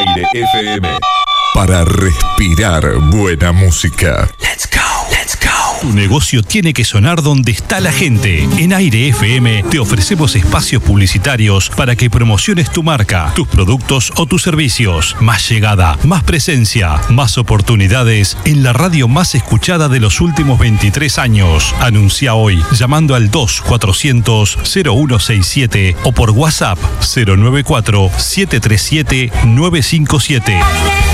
Aire FM. Para respirar buena música. Let's go, let's go. Tu negocio tiene que sonar donde está la gente. En Aire FM te ofrecemos espacios publicitarios para que promociones tu marca, tus productos o tus servicios. Más llegada, más presencia, más oportunidades en la radio más escuchada de los últimos 23 años. Anuncia hoy llamando al 2400-0167 o por WhatsApp 094-737-957.